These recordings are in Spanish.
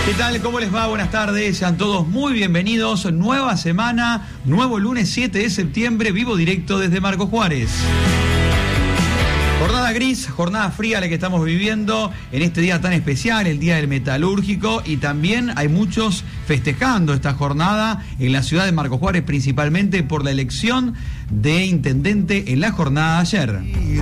¿Qué tal? ¿Cómo les va? Buenas tardes. Sean todos muy bienvenidos. Nueva semana, nuevo lunes 7 de septiembre, vivo directo desde Marcos Juárez. Jornada gris, jornada fría la que estamos viviendo en este día tan especial, el Día del Metalúrgico, y también hay muchos festejando esta jornada en la ciudad de Marcos Juárez, principalmente por la elección de intendente en la jornada de ayer.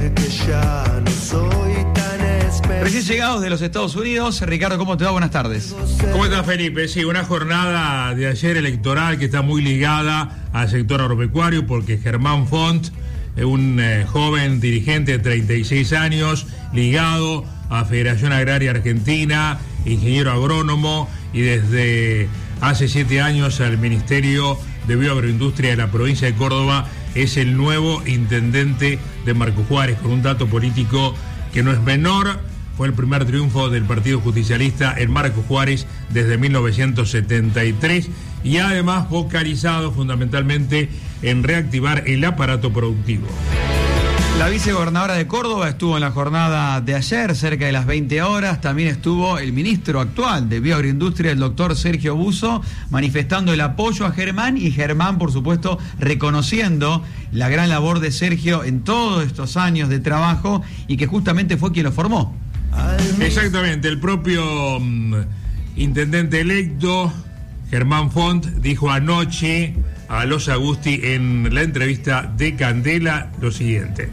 Recién llegados de los Estados Unidos, Ricardo, ¿cómo te va? Buenas tardes. ¿Cómo estás, Felipe? Sí, una jornada de ayer electoral que está muy ligada al sector agropecuario, porque Germán Font, un joven dirigente de 36 años, ligado a Federación Agraria Argentina, ingeniero agrónomo, y desde hace 7 años al Ministerio de Bioagroindustria de la provincia de Córdoba, es el nuevo intendente de Marcos Juárez, con un dato político que no es menor. Fue el primer triunfo del Partido Justicialista en Marcos Juárez desde 1973 y además focalizado fundamentalmente en reactivar el aparato productivo. La vicegobernadora de Córdoba estuvo en la jornada de ayer, cerca de las 20 horas. También estuvo el ministro actual de Bioagroindustria, el doctor Sergio Busso, manifestando el apoyo a Germán, y Germán, por supuesto, reconociendo la gran labor de Sergio en todos estos años de trabajo y que justamente fue quien lo formó. Exactamente, el propio intendente electo, Germán Font, dijo anoche a Los Agusti en la entrevista de Candela lo siguiente.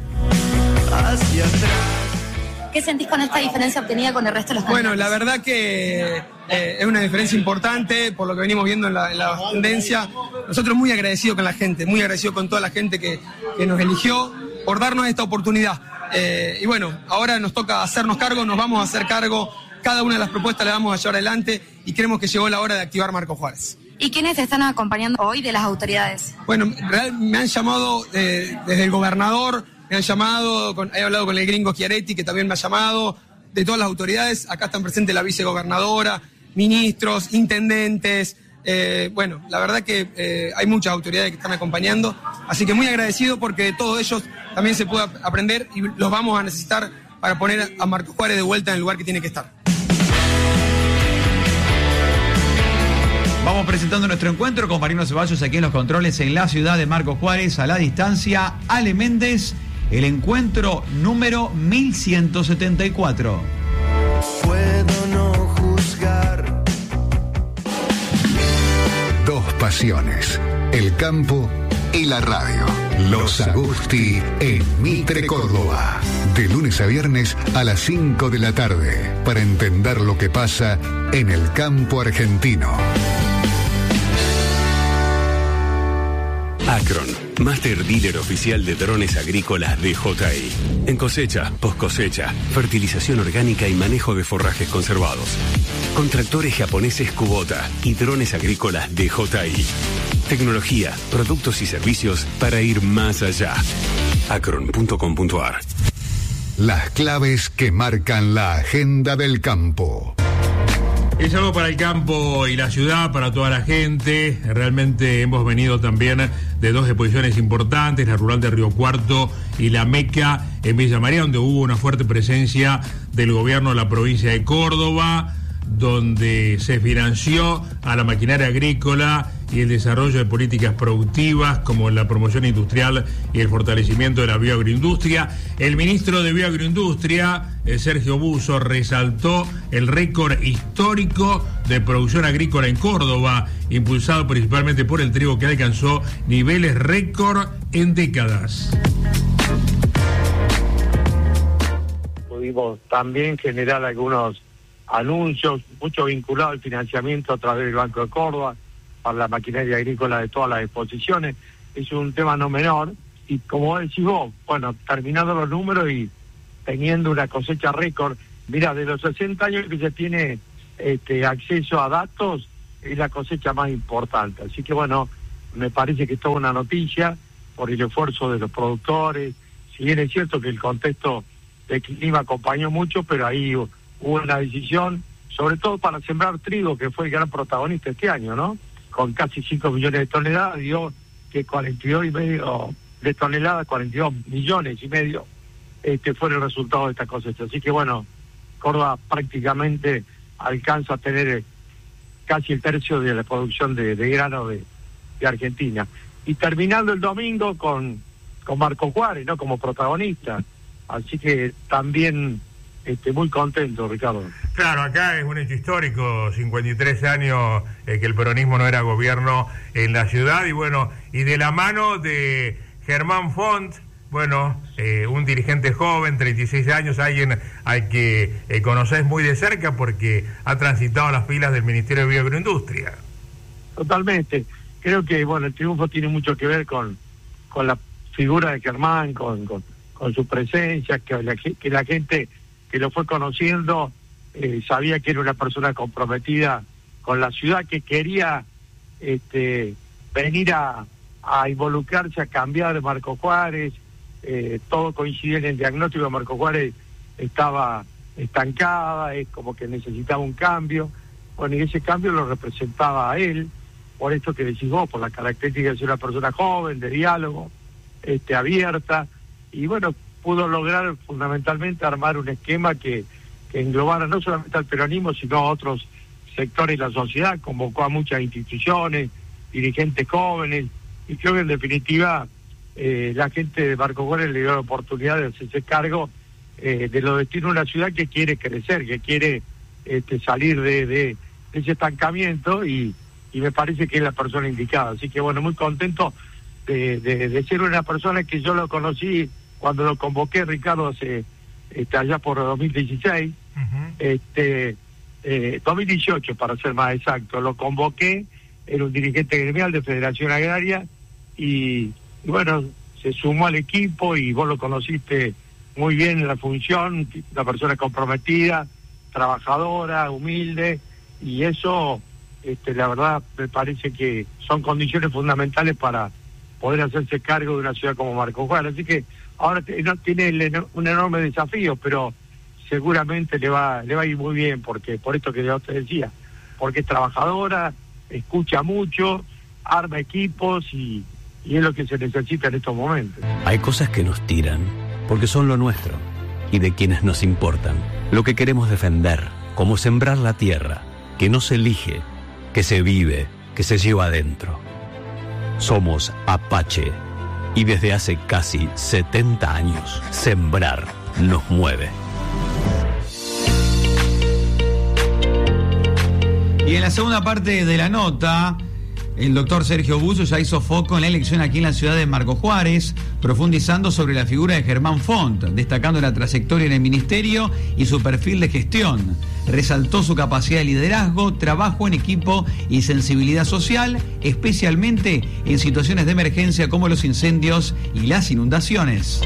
¿Qué sentís con esta diferencia obtenida con el resto de los candidatos? Bueno, la verdad que es una diferencia importante por lo que venimos viendo en la tendencia. Nosotros muy agradecidos con la gente, muy agradecidos con toda la gente que nos eligió por darnos esta oportunidad. Y bueno, ahora nos toca hacernos cargo, nos vamos a hacer cargo. Cada una de las propuestas las vamos a llevar adelante y creemos que llegó la hora de activar Marcos Juárez. ¿Y quiénes te están acompañando hoy de las autoridades? Bueno, me han llamado desde el gobernador, me han llamado, he hablado con el gringo Chiaretti, que también me ha llamado, de todas las autoridades. Acá están presentes la vicegobernadora, ministros, intendentes. Bueno, la verdad que hay muchas autoridades que están acompañando, así que muy agradecido porque de todos ellos también se puede aprender y los vamos a necesitar para poner a Marcos Juárez de vuelta en el lugar que tiene que estar. Vamos presentando nuestro encuentro con Marino Ceballos aquí en los controles en la ciudad de Marcos Juárez, a la distancia, Ale Méndez, el encuentro número 1174. Puedo no juzgar. Dos pasiones, el campo y la radio. Los Agusti en Mitre, Córdoba. De lunes a viernes a las 5 de la tarde, para entender lo que pasa en el campo argentino. Acron, Master Dealer Oficial de Drones Agrícolas DJI. En cosecha, post cosecha, fertilización orgánica y manejo de forrajes conservados. Con tractores japoneses Kubota y drones agrícolas DJI. Tecnología, productos y servicios para ir más allá. Acron.com.ar. Las claves que marcan la agenda del campo. Es algo para el campo y la ciudad, para toda la gente. Realmente hemos venido también de dos exposiciones importantes, la rural de Río Cuarto y la Meca en Villa María, donde hubo una fuerte presencia del gobierno de la provincia de Córdoba, donde se financió a la maquinaria agrícola y el desarrollo de políticas productivas como la promoción industrial y el fortalecimiento de la bioagroindustria. El ministro de Bioagroindustria, Sergio Busso, resaltó el récord histórico de producción agrícola en Córdoba, impulsado principalmente por el trigo, que alcanzó niveles récord en décadas. Pudimos también generar algunos anuncios, mucho vinculado al financiamiento a través del Banco de Córdoba para la maquinaria agrícola de todas las exposiciones. Es un tema no menor y, como decís vos, bueno, terminando los números y teniendo una cosecha récord. Mira, de los 60 años que se tiene acceso a datos, es la cosecha más importante. Así que bueno, me parece que es toda una noticia por el esfuerzo de los productores. Si bien es cierto que el contexto de clima acompañó mucho, pero ahí hubo una decisión, sobre todo para sembrar trigo, que fue el gran protagonista este año, ¿no? Con casi 5 millones de toneladas, dio que 42,5 de toneladas, 42 millones y medio, fue el resultado de esta cosecha. Así que bueno, Córdoba prácticamente alcanza a tener casi el tercio de la producción de grano de Argentina. Y terminando el domingo con Marco Juárez, ¿no? Como protagonista. Así que también muy contento, Ricardo. Claro, acá es un hecho histórico, 53 años que el peronismo no era gobierno en la ciudad, y bueno, y de la mano de Germán Font, bueno, un dirigente joven, 36 años, alguien al que conocés muy de cerca porque ha transitado las filas del Ministerio de Agroindustria. Totalmente. Creo que, bueno, el triunfo tiene mucho que ver con la figura de Germán, con su presencia, que la gente que lo fue conociendo sabía que era una persona comprometida con la ciudad, que quería venir a involucrarse, a cambiar de Marco Juárez. Todo coincidía en el diagnóstico de Marco Juárez, estaba estancada, es como que necesitaba un cambio. Bueno, y ese cambio lo representaba a él, por esto que decís vos, por las características de ser una persona joven, de diálogo, abierta, y bueno, pudo lograr fundamentalmente armar un esquema que englobara no solamente al peronismo, sino a otros sectores de la sociedad, convocó a muchas instituciones, dirigentes jóvenes, y creo que en definitiva la gente de Marco Juárez le dio la oportunidad de hacerse cargo de los destinos de una ciudad que quiere crecer, que quiere salir de ese estancamiento, y me parece que es la persona indicada. Así que bueno, muy contento de ser una persona que yo lo conocí cuando lo convoqué, Ricardo, hace allá por 2016, 2018 para ser más exacto, lo convoqué, era un dirigente gremial de Federación Agraria, y bueno, se sumó al equipo y vos lo conociste muy bien en la función, una persona comprometida, trabajadora, humilde, y eso, la verdad, me parece que son condiciones fundamentales para poder hacerse cargo de una ciudad como Marco Juárez. Así que ahora tiene un enorme desafío, pero seguramente le va a ir muy bien, porque por esto que yo te decía, porque es trabajadora, escucha mucho, arma equipos, y es lo que se necesita en estos momentos. Hay cosas que nos tiran porque son lo nuestro y de quienes nos importan. Lo que queremos defender, como sembrar la tierra, que no se elige, que se vive, que se lleva adentro. Somos Apache, y desde hace casi 70 años, sembrar nos mueve. Y en la segunda parte de la nota, el doctor Sergio Busso ya hizo foco en la elección aquí en la ciudad de Marco Juárez, profundizando sobre la figura de Germán Font, destacando la trayectoria en el ministerio y su perfil de gestión. Resaltó su capacidad de liderazgo, trabajo en equipo y sensibilidad social, especialmente en situaciones de emergencia como los incendios y las inundaciones.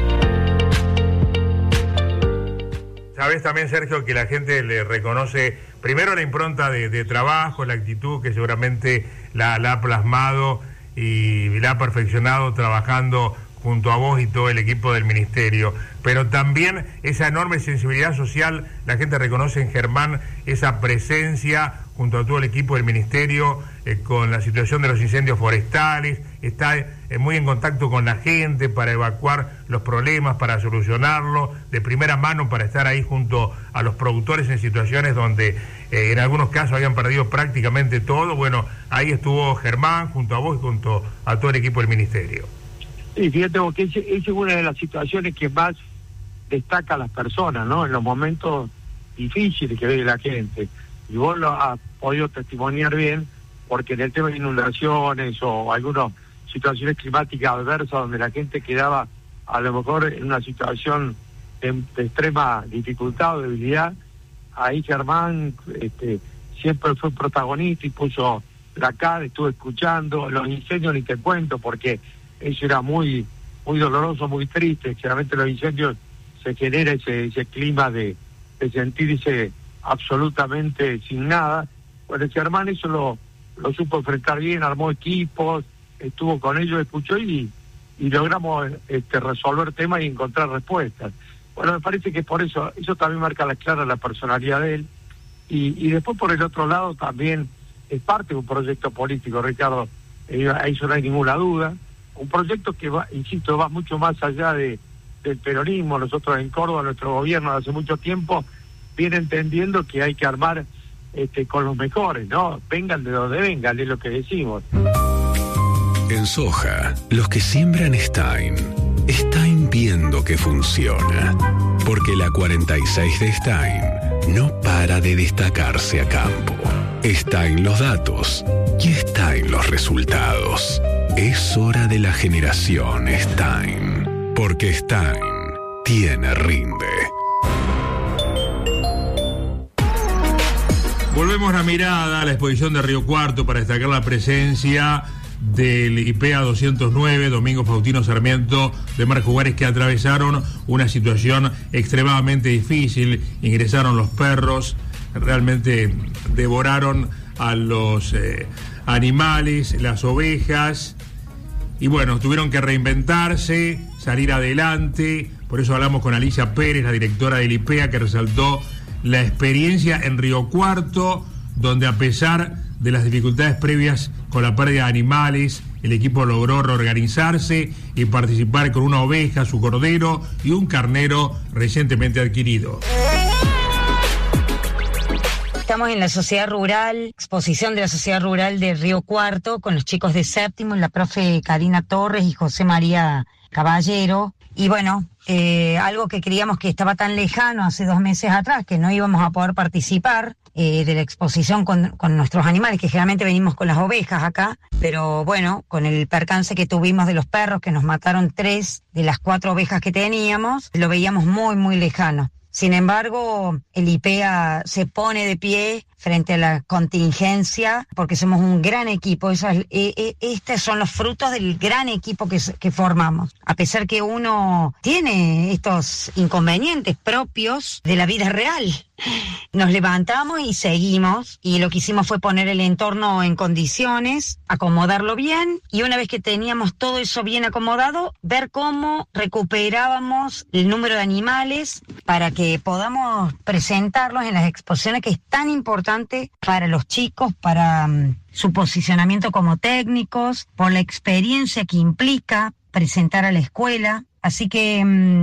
Sabes también, Sergio, que la gente le reconoce primero la impronta de trabajo, la actitud que seguramente la ha plasmado y la ha perfeccionado trabajando junto a vos y todo el equipo del ministerio, pero también esa enorme sensibilidad social. La gente reconoce en Germán esa presencia junto a todo el equipo del ministerio con la situación de los incendios forestales, está muy en contacto con la gente para evacuar los problemas, para solucionarlo de primera mano, para estar ahí junto a los productores en situaciones donde en algunos casos habían perdido prácticamente todo. Bueno, ahí estuvo Germán junto a vos y junto a todo el equipo del ministerio. Sí, fíjate vos que esa es una de las situaciones que más destaca a las personas, ¿no? En los momentos difíciles que ve la gente. Y vos lo has podido testimoniar bien, porque en el tema de inundaciones o algunas situaciones climáticas adversas donde la gente quedaba a lo mejor en una situación de extrema dificultad o debilidad, ahí Germán siempre fue protagonista y puso la cara, estuvo escuchando. Los incendios ni te cuento, porque eso era muy muy doloroso, muy triste. Generalmente los incendios se genera ese clima de sentirse absolutamente sin nada. Bueno, ese hermano eso lo supo enfrentar bien, armó equipos, estuvo con ellos, escuchó y logramos resolver temas y encontrar respuestas. Bueno, me parece que por eso también marca la personalidad de él. Y después por el otro lado también es parte de un proyecto político, Ricardo, eso no hay ninguna duda. Un proyecto que va, insisto, va mucho más allá del peronismo. Nosotros en Córdoba, nuestro gobierno de hace mucho tiempo viene entendiendo que hay que armar con los mejores, ¿no? Vengan de donde vengan, es lo que decimos. En soja, los que siembran Stein viendo que funciona. Porque la 46 de Stein no para de destacarse a campo. Stein los datos y Stein los resultados. Es hora de la generación Stein. Porque Stein tiene rinde. Volvemos la mirada a la exposición de Río Cuarto para destacar la presencia del IPEA 209, Domingo Faustino Sarmiento de Marcos Juárez, que atravesaron una situación extremadamente difícil. Ingresaron los perros, realmente devoraron a los animales, las ovejas, y bueno, tuvieron que reinventarse, salir adelante. Por eso hablamos con Alicia Pérez, la directora del IPEA, que resaltó la experiencia en Río Cuarto, donde a pesar de las dificultades previas con la pérdida de animales, el equipo logró reorganizarse y participar con una oveja, su cordero y un carnero recientemente adquirido. Estamos en la Sociedad Rural, exposición de la Sociedad Rural de Río Cuarto, con los chicos de séptimo, la profe Karina Torres y José María Caballero. Y bueno, algo que creíamos que estaba tan lejano hace 2 meses atrás, que no íbamos a poder participar de la exposición con nuestros animales, que generalmente venimos con las ovejas acá, pero bueno, con el percance que tuvimos de los perros, que nos mataron 3 de las 4 ovejas que teníamos, lo veíamos muy, muy lejano. Sin embargo, el IPEA se pone de pie frente a la contingencia, porque somos un gran equipo. Estos son los frutos del gran equipo que formamos. A pesar que uno tiene estos inconvenientes propios de la vida real, nos levantamos y seguimos, y lo que hicimos fue poner el entorno en condiciones, acomodarlo bien, y una vez que teníamos todo eso bien acomodado, ver cómo recuperábamos el número de animales para que podamos presentarlos en las exposiciones, que es tan importante para los chicos, para su posicionamiento como técnicos, por la experiencia que implica presentar a la escuela. Así que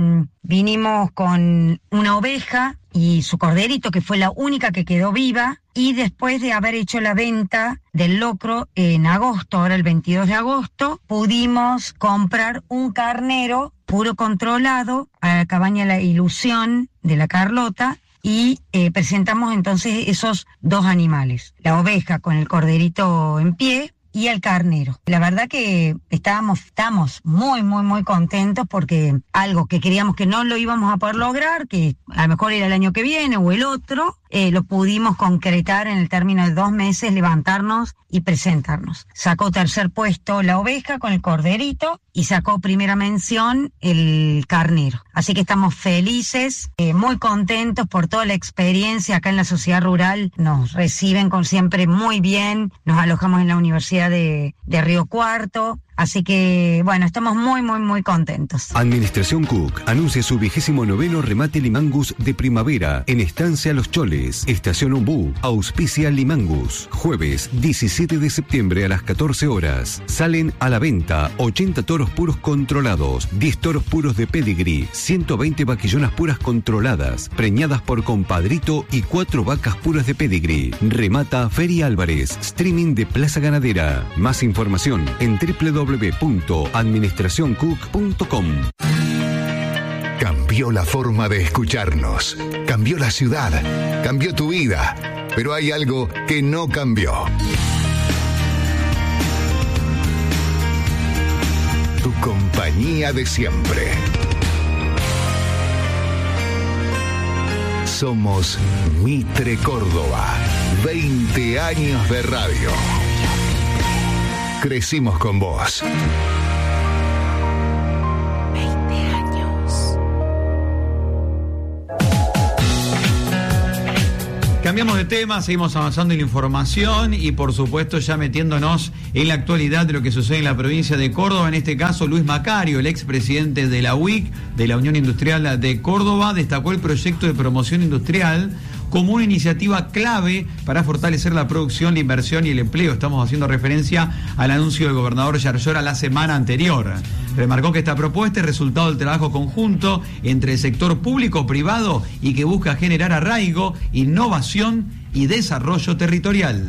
vinimos con una oveja y su corderito, que fue la única que quedó viva, y después de haber hecho la venta del locro en agosto, ahora el 22 de agosto, pudimos comprar un carnero puro controlado a la cabaña La Ilusión de la Carlota, y presentamos entonces esos 2 animales, la oveja con el corderito en pie y el carnero. La verdad que estamos muy, muy, muy contentos, porque algo que creíamos que no lo íbamos a poder lograr, que a lo mejor era el año que viene o el otro, lo pudimos concretar en el término de 2 meses, levantarnos y presentarnos. Sacó 3er puesto la oveja con el corderito y sacó primera mención el carnero. Así que estamos felices, muy contentos por toda la experiencia acá en la Sociedad Rural. Nos reciben como siempre muy bien, nos alojamos en la Universidad de Río Cuarto. Así que, bueno, estamos muy, muy, muy contentos. Administración Cook anuncia su 29º remate Limangus de primavera en Estancia Los Choles, Estación Umbú. Auspicia Limangus. Jueves 17 de septiembre a las 14 horas. Salen a la venta 80 toros puros controlados, 10 toros puros de pedigree, 120 vaquillonas puras controladas, preñadas por compadrito, y 4 vacas puras de pedigree. Remata Feria Álvarez, streaming de Plaza Ganadera. Más información en www.administracioncook.com. Cambió la forma de escucharnos, cambió la ciudad, cambió tu vida, pero hay algo que no cambió. Tu compañía de siempre. Somos Mitre Córdoba, 20 años de radio. Crecimos con vos. 20 años. Cambiamos de tema, seguimos avanzando en la información y por supuesto ya metiéndonos en la actualidad de lo que sucede en la provincia de Córdoba. En este caso, Luis Macario, el expresidente de la UIC, de la Unión Industrial de Córdoba, destacó el proyecto de promoción industrial como una iniciativa clave para fortalecer la producción, la inversión y el empleo. Estamos haciendo referencia al anuncio del gobernador Yarlora la semana anterior. Remarcó que esta propuesta es resultado del trabajo conjunto entre el sector público-privado y que busca generar arraigo, innovación y desarrollo territorial.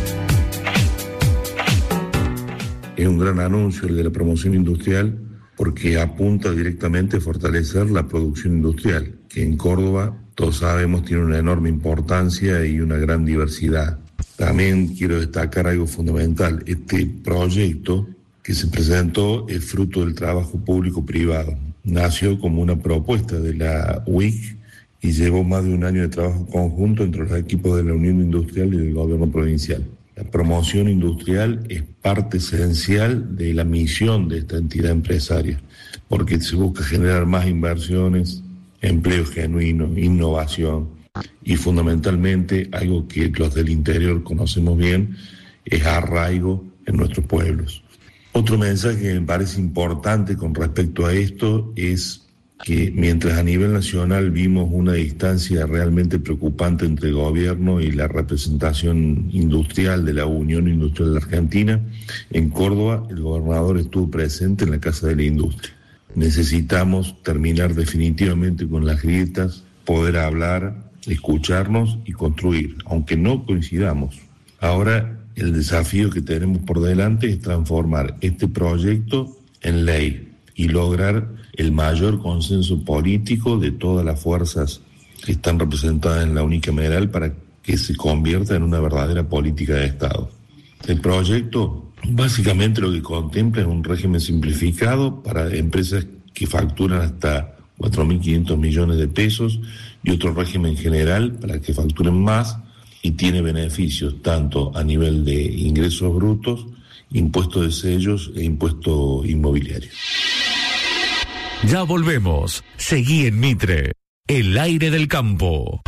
Es un gran anuncio el de la promoción industrial porque apunta directamente a fortalecer la producción industrial, que en Córdoba, todos sabemos, tiene una enorme importancia y una gran diversidad. También quiero destacar algo fundamental. Este proyecto que se presentó es fruto del trabajo público-privado. Nació como una propuesta de la UIC y llevó más de un año de trabajo conjunto entre los equipos de la Unión Industrial y del gobierno provincial. La promoción industrial es parte esencial de la misión de esta entidad empresaria, porque se busca generar más inversiones, empleo genuino, innovación y fundamentalmente algo que los del interior conocemos bien, es arraigo en nuestros pueblos. Otro mensaje que me parece importante con respecto a esto es que mientras a nivel nacional vimos una distancia realmente preocupante entre el gobierno y la representación industrial de la Unión Industrial de Argentina, en Córdoba el gobernador estuvo presente en la Casa de la Industria. Necesitamos terminar definitivamente con las grietas, poder hablar, escucharnos y construir, aunque no coincidamos. Ahora el desafío que tenemos por delante es transformar este proyecto en ley y lograr el mayor consenso político de todas las fuerzas que están representadas en la unicameral para que se convierta en una verdadera política de Estado. El proyecto básicamente lo que contempla es un régimen simplificado para empresas que facturan hasta 4.500 millones de pesos y otro régimen general para que facturen más y tiene beneficios tanto a nivel de ingresos brutos, impuesto de sellos e impuesto inmobiliario. Ya volvemos. Seguí en Mitre, el aire del campo.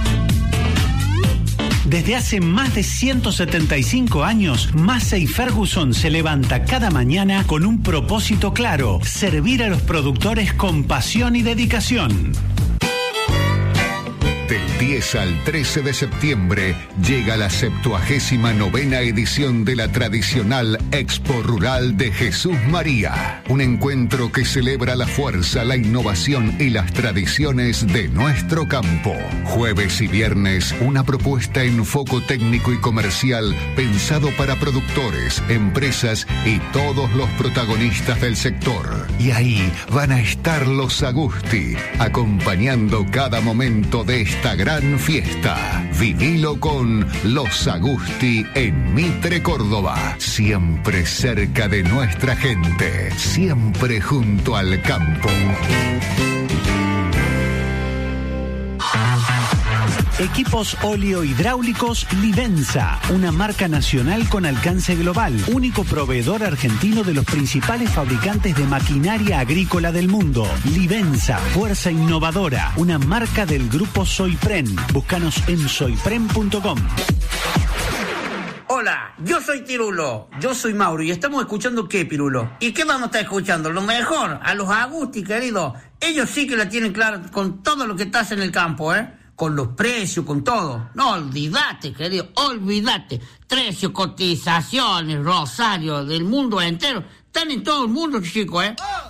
Desde hace más de 175 años, Massey Ferguson se levanta cada mañana con un propósito claro: servir a los productores con pasión y dedicación. Del 10 al 13 de septiembre llega la 79ª edición de la tradicional Expo Rural de Jesús María. Un encuentro que celebra la fuerza, la innovación y las tradiciones de nuestro campo. Jueves y viernes, una propuesta en foco técnico y comercial pensado para productores, empresas y todos los protagonistas del sector. Y ahí van a estar los Agusti, acompañando cada momento de esta gran fiesta. Vivilo con los Agusti en Mitre, Córdoba. Siempre cerca de nuestra gente. Siempre junto al campo. Equipos oleohidráulicos Livenza, una marca nacional con alcance global, único proveedor argentino de los principales fabricantes de maquinaria agrícola del mundo. Livenza, fuerza innovadora, una marca del grupo Soypren. Búscanos en soypren.com. Hola, yo soy Tirulo. Yo soy Mauro y estamos escuchando ¿qué, Pirulo? ¿Y qué vamos a estar escuchando? Lo mejor, a los Agusti, querido. Ellos sí que la tienen clara con todo lo que estás en el campo, con los precios, con todo. No, olvídate, querido, olvídate. Precios, cotizaciones, Rosario, del mundo entero. Están en todo el mundo, chicos,